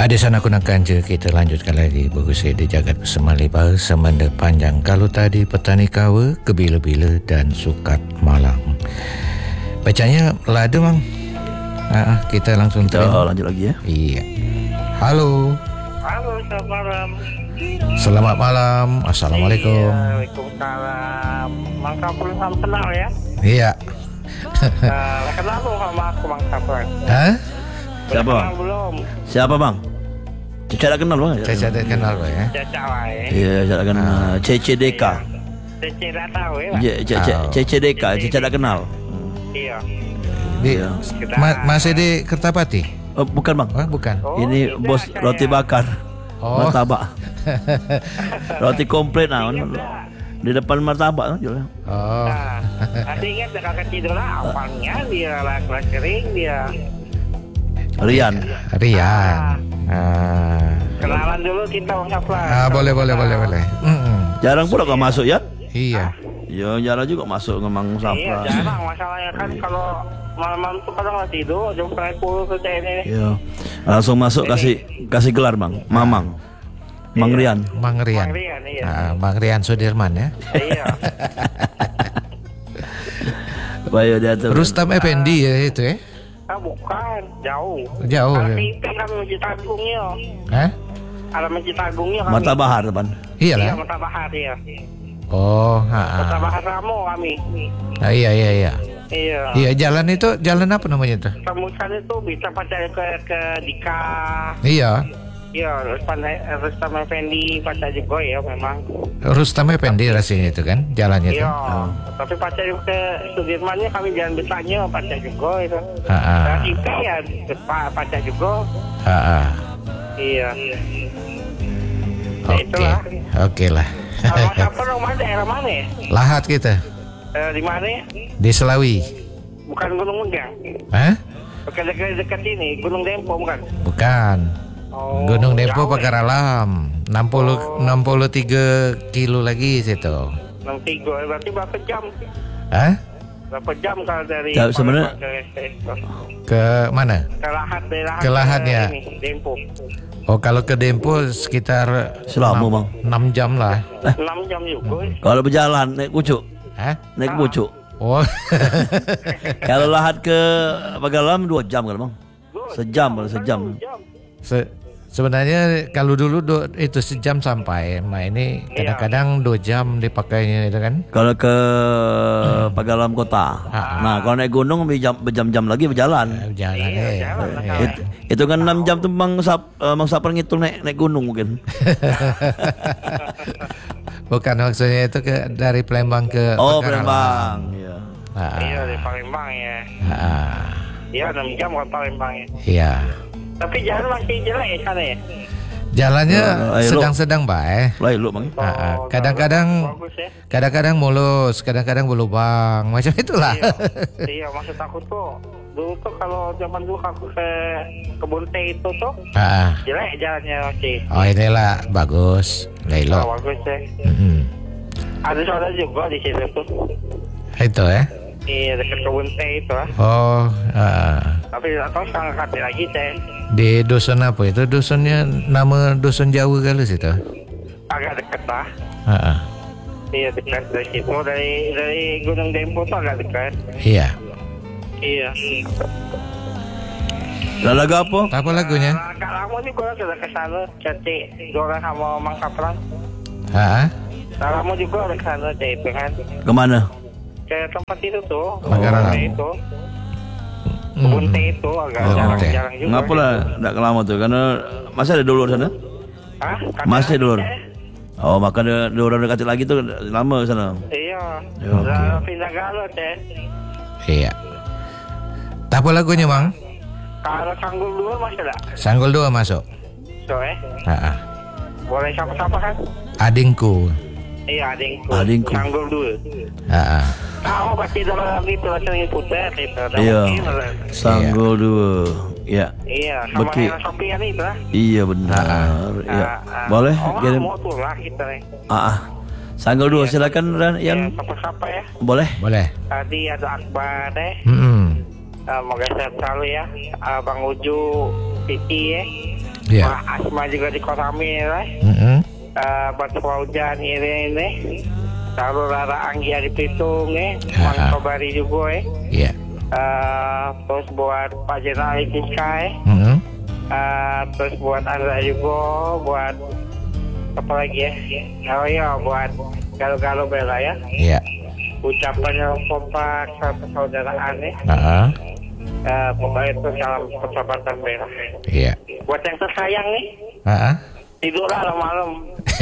Ada sana kunakan je, kita lanjutkan lagi berusaha di jagat bersemalibar semenda panjang. Kalau tadi petani kawa, kebila-bila dan sukat malang. Bacanya lada bang. Kita langsung lanjut lagi ya. Iya. Halo. Halo, selamat malam. Selamat malam. Assalamualaikum. Waalaikumsalam. Mang Kapur sama kenal ya? Iya. Kenal lu sama aku Mang Kapur? Hah? Siapa bang? Belum. Siapa bang? Caca tak kenal bang? Saya tak kenal bang ya. Caca lah ya. Iya, Caca tak kenal. CCDK. Caca tak tahu ya. CCDK, Caca tak kenal. Iya. Masih di Kertapati? Oh, bukan bang. Bukan. Ini bos roti bakar. Martabak. Roti komplit di depan martabak jualnya. Oh. Masih ingat kakak kecil lah, apanya dia kelas kering dia. Rian. Kenalan dulu kita Bang Kapur. Boleh. Jarang pula kau masuk ya? Iya. Ya jarang juga masuk ke Mang Sapra. Iya jarang, masalahnya kan kalau malam-malam tuh kadang nggak tidur jam 10 ke ini. Iya. Langsung masuk kasih gelar bang, Mamang. Mang Rian. Mang Rian, iya. Mang Rian Sudirman ya. Iya. Bayo dia tuh. Rustam Effendi ya itu ya? Bukan, jauh. Jauh. Ada Ya. itu kan Masjid Agungnya. Hah? Ada Masjid Agungnya kami. Mata Bahar depan. Iya lah. Iya, Mata Bahar ya. Oh, Mata Bahar Ramo kami. Iya. Iya. Iya, jalan itu jalan apa namanya itu? Kemudian itu bisa pacar ke Dika. Iya. Iya, Rustam Effendi pacar juga ya memang. Rustam Effendi rasanya itu kan jalannya itu. Iya. Tapi pacar ke Sudirmannya kami jalan besarnya pacar juga itu. Ah. Dan IP ya pacar juga. Iya. Oke lah. Kalau siapa rumah daerah mana ya? Lahat kita Di mana ya? di Selawi. Bukan Gunung Megang. Hah? Bukan dekat ini, Gunung Dempo bukan? Bukan. Oh, Gunung Dempo jauh Pagar Alam. 63 kilo lagi situ. 63, berarti berapa jam? Hah? Berapa jam kalau dari Ya, sebenarnya ke mana? Ke Lahat ya. Dempo. Oh, kalau ke Dempo sekitar Selama bang. 6 jam lah. 6 jam juga. Kalau berjalan naik pucuk. Hah? Naik pucuk. Oh. Kalau Lahat ke Pagalam 2 jam kan bang? Sejam. Sebenarnya kalau dulu itu sejam sampai. Nah ini kadang-kadang 2 jam dipakainya itu kan. Kalau ke Pagalam kota. Nah kalau naik gunung berjam-jam lagi berjalan. Jalan Itu kan 6 jam tuh Mang Sapar ngitung naik gunung mungkin. Bukan maksudnya itu dari Palembang ke Palembang. Iya. Iya di Palembang ya. Iya 6 jam ke Palembang ya. Iya. Tapi jalan masih jelek ya sana ya? Jalannya sedang-sedang baik. Lu bang. Kadang-kadang mulus, kadang-kadang berlubang, macam itulah. Iya, maksud aku tuh dulu tuh kalau zaman dulu aku ke kebun teh itu tuh jelek jalannya masih. Oh inilah bagus, Gailo. Bagus ya. Ada saudara juga di situ tuh. Itu ya? Iya dekat kebun teh itu lah. Oh. Tapi atau sangat kati lagi teh. Di dusun apa itu? Dusunnya nama dusun Jawa kali situ? Agak dekat lah. Iya dekat dari situ, dari Gunung Dempo tuh agak dekat. Iya. Iya. Lagu apa? Apa lagunya? Kak Lamo juga sudah ke sana, Cati Dora sama Mang Kapran. Kak Lamo juga udah ke sana, itu kan. Kemana? Ke tempat itu tuh. Pagaran itu. Kebun teh itu agak jarang juga. Ngapa lah tidak kelama tuh? Karena masih ada dulur sana? Hah? Masih dulur. Oh, maka dulur dekat lagi tuh lama sana. Iya. Udah pindah galau teh. Iya. Apa lagunya bang? Kalau Sanggul 2 masih ada? Sanggul 2 masuk. So boleh siapa-siapa kan? Adingku. Iya adingku. Sanggul 2. Kamu pasti dalam itu sering putar itu. Iya. Sanggul 2. Iya. Iya. Sama yang Sopian itu lah. Iya benar. Iya. Boleh kirim. Mau tuh lah kita nih. Sanggul 2 silakan Ran yang siapa-siapa ya. Boleh. Tadi ada Akbar deh. Mm-mm. Semoga sehat selalu ya. Bang Uju, Titi ya. Iya. Asma juga di Korami lah. Batu Paujan ini. Taruh Rara Anggia di Pitung Mang Kobari juga Iya. Terus buat Pak Jenderal Kiska terus buat Andra juga, buat apa lagi ya? Oh iya, buat Galuh-Galuh Bela ya. Iya. Ucapannya kompak persaudaraan ya. Pokoknya itu salam persahabatan Bela. Iya. Buat yang tersayang nih. Tidurlah malam.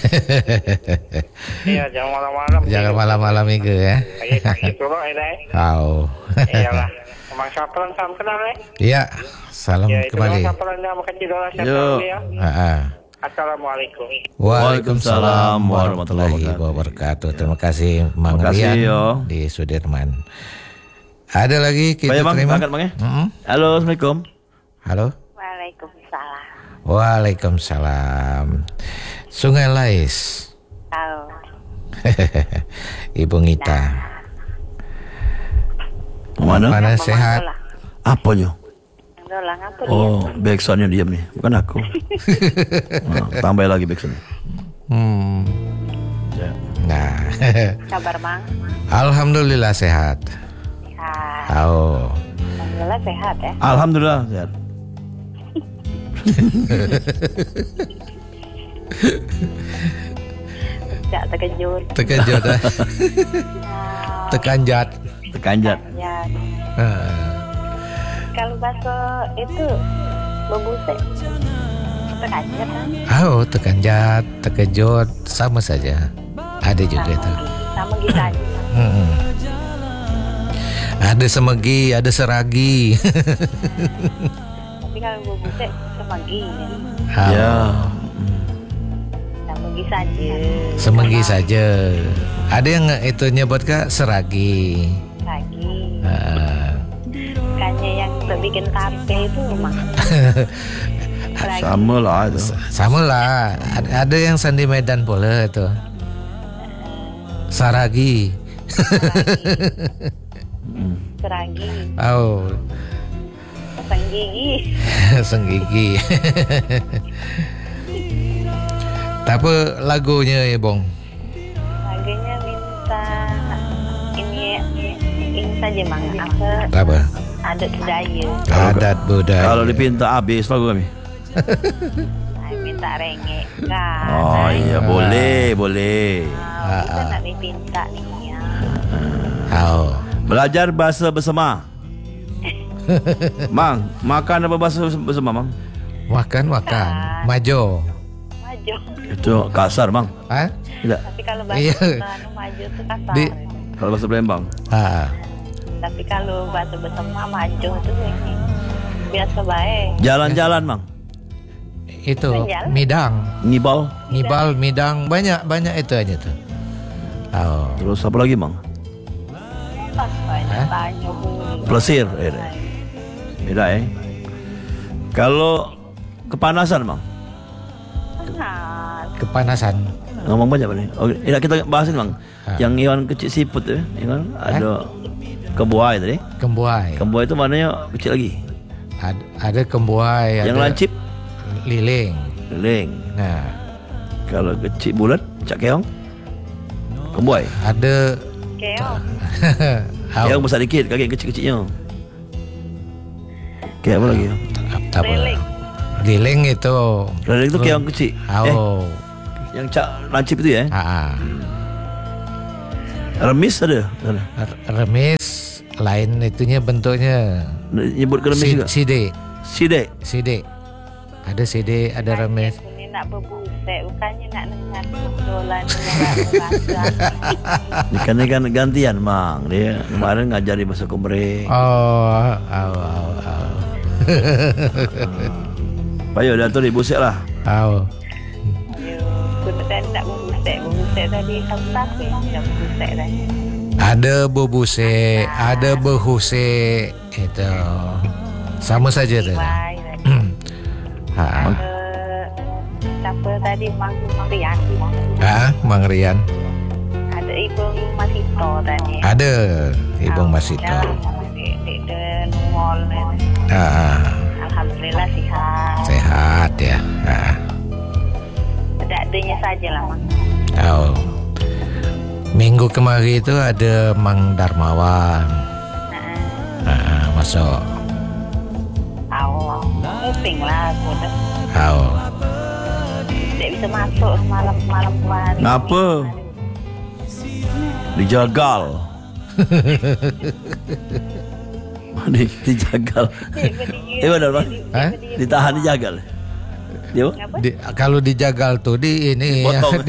Iya, jangan malam-malam. Jangan malam-malam itu ya. Iya, gitu loh ini. Tahu. Iyalah. Emang salam kenal ya? Iya. Salam ya, kembali. Ya. Assalamualaikum. Waalaikumsalam warahmatullahi wabarakatuh. Terima kasih Mang Rian di Sudirman. Ada lagi kita terima. Halo, Assalamualaikum. Halo. Waalaikumsalam. Waalaikumsalam. Sungai Lais. Tahu. Ibu Ngita. Mana sehat? Apa nyo? Oh, backsoundnya diam nih, bukan aku. Tambah lagi backsoundnya. Nah. Kabar Mang? Alhamdulillah sehat. Alhamdulillah sehat ya. Alhamdulillah sehat. Tidak terkejut. Terkejut ya. Tekanjat. Kalau bakso itu bebusek terkanjat kan? Tekanjat, terkejut sama saja. Ada juga itu. Sama gitu aja. Ada semegi, ada seragi. Tapi kalau bebusek semegi ya. Semegi saja. Ada yang itu nyebut kak seragi. Kayaknya yang bikin tape itu Mang. Sama lah. Ada yang Sandi Medan pula itu. Saragi. Seragi. Senggigi. Tapi lagunya ya Bong? Lagunya minta ini saja Mang. Apa? Adat budaya. Kalau dipinta habis lagu kami. Minta renge. Oh iya boleh. Kita nak dipinta nih ya. Belajar bahasa bersama. Mang, makan apa bahasa bersama Mang? Makan. Majo. Itu kasar Mang. Tidak. Tapi kalau bahasa maju itu kasar. Kalau bahasa Palembang. Tapi kalau bahasa bersama maju itu biasa baik. Jalan-jalan Mang. Itu midang. Ngibal, midang banyak itu aja tuh. Terus apa lagi Mang? Plesir. Beda Kalau kepanasan Mang. Kepanasan. Ngomong banyak nih. Kita bahas ini Mang. Yang iwan kecil siput ya. Ada kembuai tadi. Kembuai itu mananya kecil lagi. Ada kembuai. Yang lancip. Liling. Nah. Kalau kecil bulat, cak keong. Kembuai. Ada keong. Keong besar dikit, kaki kecil-kecilnya. Kayak apa lagi? Liling itu. Liling itu keong kecil. Yang cak lancip itu ya? Remis ada? Remis lain itunya bentuknya. Nyebut ke remis juga? Side. Ada side, ada remis. Ini nak berbusek, bukannya nak dengar dolan. Ini kan gantian Mang. Dia kemarin ngajari bahasa Komering. Payo dah tu dibusek lah. Kuda nak berbusek tadi tapi nak berbusek tadi. Ada bebusek, ada behusek itu. Sama saja tadi. Siapa tadi Mang Rian? Mang Rian. Ada Ibu Masito tadi. Ada Ibu Masito. Di mall. Alhamdulillah sehat. Sehat ya. biasa aja lah, Mang. Oh. Minggu kemarin itu ada Mang Darmawan. Masuk. Nguping lah aku dah. Tak bisa masuk malam kemarin. Kenapa? Dijagal. Dijagal. Mana bang? Ditahan dijagal. Dia? Kalau dijagal tuh di ini. Potong.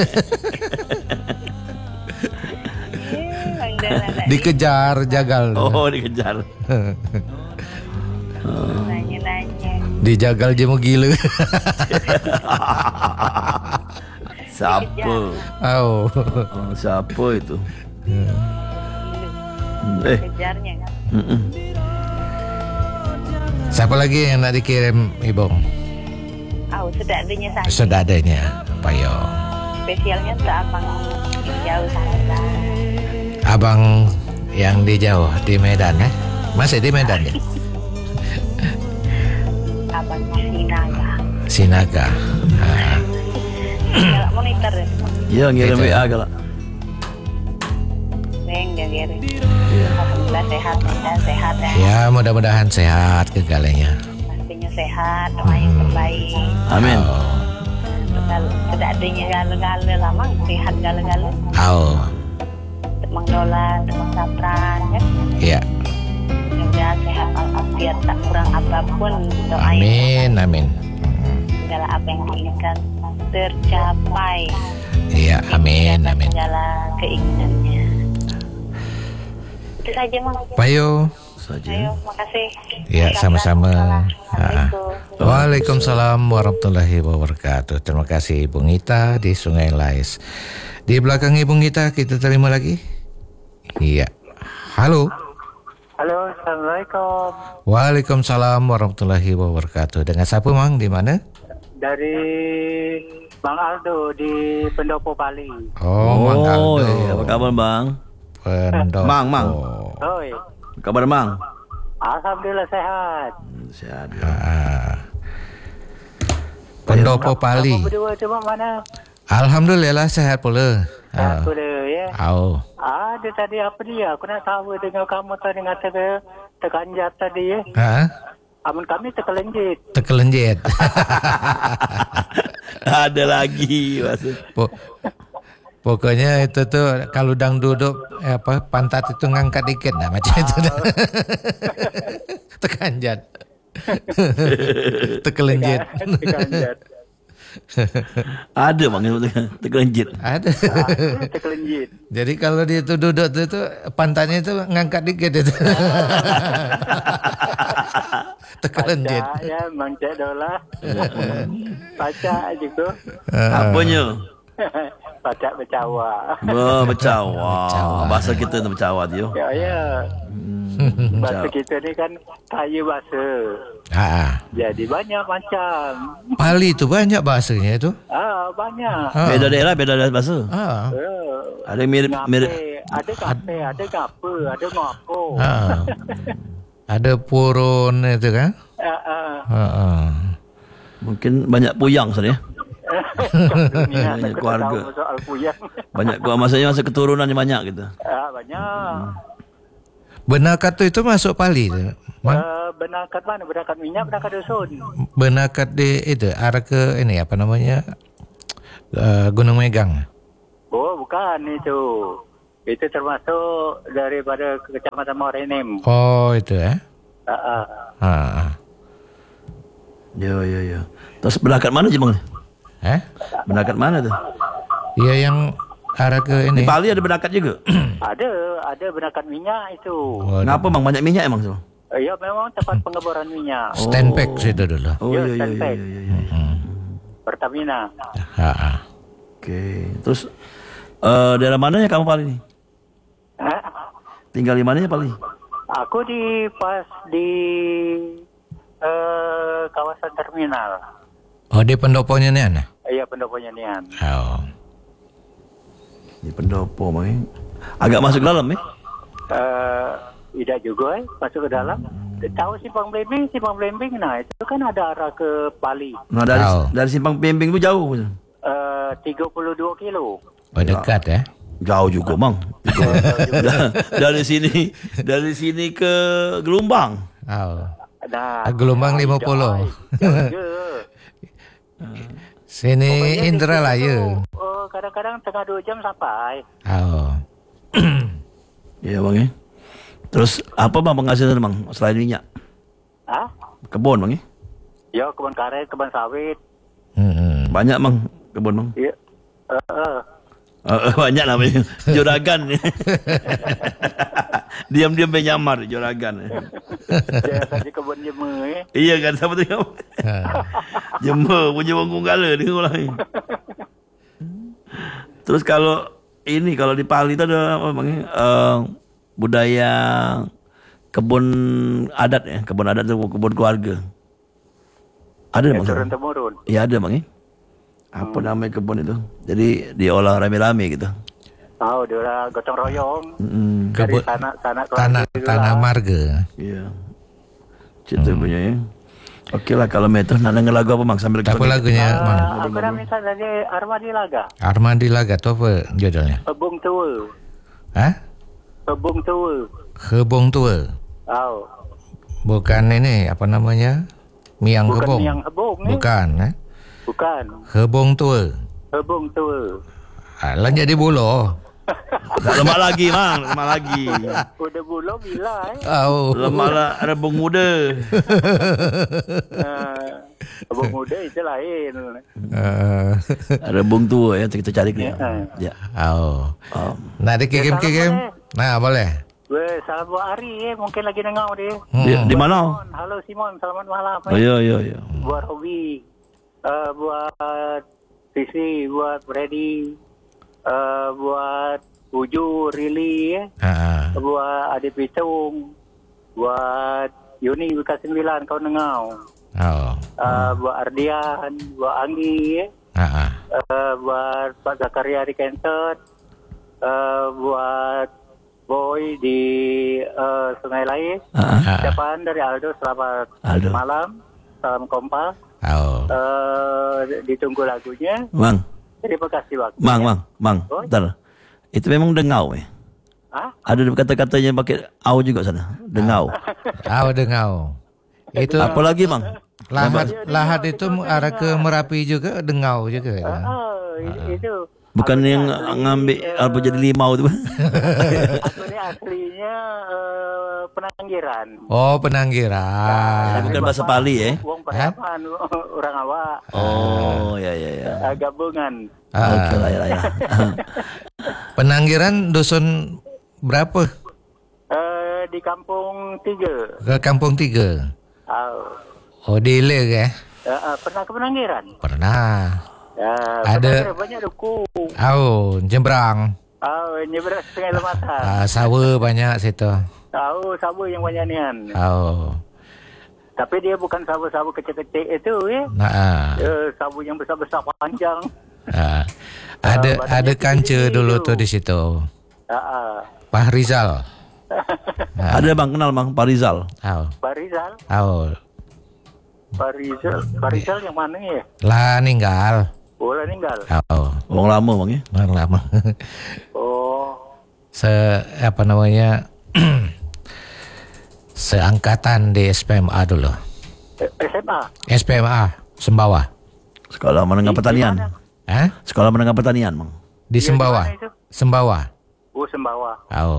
Dikejar jagal. Oh, dikejar. Nanya-nanya. Dijagal je mau gila. Siapa? Siapa itu? Kejarnya kan. Siapa lagi yang nak dikirim Ibu? Sudah adanya saja. Sudah adanya, Payo. Spesialnya untuk abang jauh sana. Abang yang di jauh di Medan Masih di Medan ya? Abang Sinaga. Sinaga. Galak monitor ya. Ya, ngirim WA galak. Dia ngirim. Alhamdulillah sehat ya. Ya, mudah-mudahan sehat kegalanya. Pastinya sehat, doa yang terbaik. Amin. Sudah adanya gala-gala lah, Mang. Sehat gala-gala. Mang Dolan, Mang Sapran ya. Iya. Semoga sehat walafiat, tak kurang apapun. Amin. Segala apa yang diinginkan tercapai. Iya, amin. Segala keinginannya. Itu saja, Mang. Payo. Ayo, makasih. Ya, sama-sama. Assalamualaikum. Waalaikumsalam warahmatullahi wabarakatuh. Terima kasih Ibu Ngita di Sungai Lais. Di belakang Ibu Ngita kita terima lagi. Iya. Halo. Halo, Assalamualaikum. Waalaikumsalam warahmatullahi wabarakatuh. Dengan siapa, Mang? Di mana? Dari Bang Aldo di Pendopo Bali. Mang Aldo. Iya. Apa kabar, Bang? Pendopo. Mang. Oi. Apa kabar, Mang? Alhamdulillah sehat. Sehat. Pendopo Bali. Kamu berdua coba mana? Alhamdulillah sehat pula. Sehat pula ya. Ada tadi apa dia? Aku nak tahu dengan kamu tadi ngata terkanjat tadi ya. Amun kami terkelenjit. Ada lagi maksud. Pokoknya itu tuh kalau dang duduk pantat itu ngangkat dikit macam itu. Terkanjat. Terkelenjit. Ada Bang terkelenjit. Ada. Terkelenjit. Jadi kalau dia itu duduk itu pantatnya itu ngangkat dikit itu. Terkelenjit. Ya, mancet dolah. Baca juga. Apanya? Baca bercawa. Bercawa. Bahasa kita tu bercawa tu. Ya. Bahasa kita ni kan kaya bahasa. Jadi banyak macam. Bali tu banyak bahasanya itu. Banyak. Beda daerah, beda bahasa. Ada mirip. Ada kape, ada gapa, ada ngapo. Ada purun itu kan? Mungkin banyak puyang sana ya. Banyak keluarga. Banyak maksudnya masa keturunannya banyak gitu. Banyak. Benakat itu masuk Bali tu. Benakat mana? Benakat minyak, benakat dusun. Benakat di itu arah ke ini apa namanya? Gunung Megang. Oh, bukan itu. Itu termasuk daripada Kecamatan Morenim. Oh, itu Ya. Terus benakat mana je bang? Benakat mana tu? Ya yang arah ke ini. Di Bali ada benakat juga? Ada benakat minyak itu. Kenapa bang banyak minyak emang tu? Ya memang tempat pengeboran minyak. Stanpack situ dulu. Stanpack. Pertamina. Okey. Terus daerah mana ya kamu Bali ni? Tinggal di mana ya Bali? Aku di kawasan terminal. Oh, di pendoponya ni ana? Iya, pendoponya ni an. Di pendopo mai. Agak masuk dalam Tidak juga masuk ke dalam. Tahu Simpang Blembing nah itu kan ada arah ke Bali. Nah dari Simpang Blembing tu jauh. 32 kilo. Oh, dekat ya? Jauh juga mang. Dari sini ke Gelombang. Oh. Dah. Gelombang 50. Sini Indralaya. Kadang-kadang tengah 2 jam sampai. Oh. Ya bang. Terus apa bang penghasilan bang selain minyak? Kebun bang. Ya, kebun karet, kebun sawit. Banyak bang kebun bang. Ya. Banyak namanya juragan. Diam-diam penyamar juragan. Dia saja kebun jemur. Iya kan, siapa tu jemur punya bangkung kala dia orang. Terus kalau di Pali tu ada apa bang? Budaya kebun adat ya, kebun adat tu kebun keluarga. Ada bang? Turun temurun. Ya ada bang. Apa namanya kebun itu? Jadi diolah rame-rame gitu. Tahu dia orang gotong royong. Kebun tanah marga. Iya. Cerita punya ya. Okey lah kalau Metro nak dengar lagu apa bang sambil apa lagunya bang? Aku dah minta tadi Armadi Laga. Armadi Laga tu apa judulnya? Hebung tua. Hebung tua. Hebung tua. Tahu. Bukan ini apa namanya? Miang Bukan hebung. Miang hebung ni. Bukan Bukan. Hebung tua. Hebung tua. Lah jadi buluh. Tak lemak lagi bang, lemak lagi. Udah buluh bila Lemak lah rebung muda. Rebung muda itu lain. Rebung tua ya kita cari ni. Ya. Nak dikirim-kirim? Nah, boleh. Salam buat Ari mungkin lagi dengar dia. Di mana? Halo Simon, selamat malam. Ya. Buat Robi, buat Sisi, buat Freddy, buat Uju, Rili, buat Adik Pitung, buat Yuni Buka 9 kau dengar. Buat Ardian, buat Anggi, buat Pak Zakaria di Kensot, buat Boy di Sungai Lai. Ucapan dari Aldo, selamat malam, salam kompas. Ditunggu lagunya. Bang. Terima kasih waktu. Bang. Bentar. Itu memang dengau Ada kata-katanya pakai au juga sana. Dengau. Dengau. Itu apa lagi bang? Lahat itu arah ke Merapi juga dengau juga. Itu. Bukan yang ngambil apa jadi limau tu. Aku ni aslinya Penanggiran. Oh, Penanggiran. Bukan bahasa Pali Wong Peraman, orang awak. Oh, ya. Gabungan. Okey lah ya. Penanggiran dusun berapa? Di Kampung 3. Ke Kampung 3. Oh, di Ilir Pernah ke Penanggiran? Pernah. Ada banyak duku. Jembrang. Nyebrang Sungai Lematan. Sawah banyak situ. Sawah yang banyak nian. Tapi dia bukan sawah-sawah kecil-kecil itu sawah yang besar-besar panjang. Ada kanca dulu tu di situ. Pak Rizal. Ada bang kenal bang Pak Rizal. Pak Rizal. Pak Rizal yang mana ya? Lah meninggal. Lah meninggal. Orang lama bang ya. Orang lama. Apa namanya? Seangkatan di SPMA dulu. SPMA Sembawa. Sekolah Menengah Pertanian. Sekolah Menengah Pertanian bang. Di Sembawa. Sembawa. Sembawa.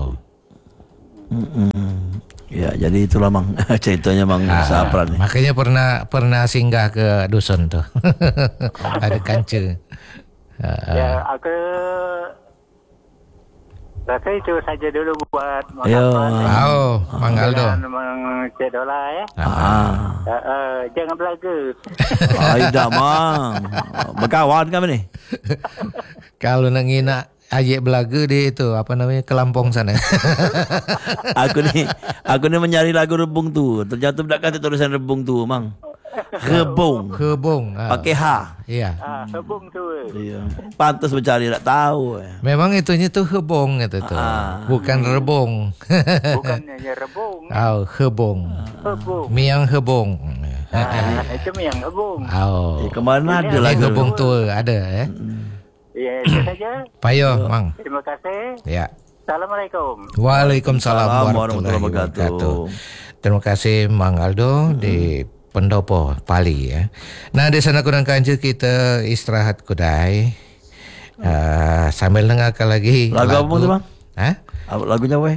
Ya, jadi itulah bang ceritanya bang Sapran ni. Makanya pernah singgah ke dusun tu. Ada kanca. Aku rasa itu saja dulu buat Mang Aldo. Cik Dola jangan belaga. Dah bang. Berkawan kami ni. Kalau nak ngina Ajik belaga dia itu apa namanya ke Lampung sana. Aku ni mencari lagu rebung tu. Terjatuh tak kata tulisan rebung tu, mang. Rebung. Pakai H. Iya. Rebung tu. Iya. Pantas mencari tak tahu. Memang itunya tu hebong itu tu. Bukan rebung. Bukannya rebung. Hebong. Hebong. Miang hebong. Itu miang hebong. Kemana ada lagu hebong tu ada Ya, itu saja. Payo, Mang. Terima kasih. Ya. Assalamualaikum. Waalaikumsalam warahmatullahi wabarakatuh. Terima kasih Mang Aldo di Pendopo, Pali ya. Nah, di sana kurang kanja kita istirahat kedai. Sambil dengarkan lagi lagu apa tu bang? Lagunya apa?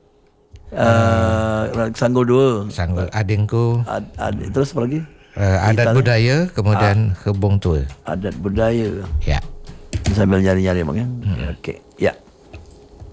Sanggul 2. Sanggul Adingku. Terus apa lagi? Adat budaya, kemudian Kebong Tua. Adat budaya. Ya. Sambil nyari-nyari bang ya. Okey. Ya.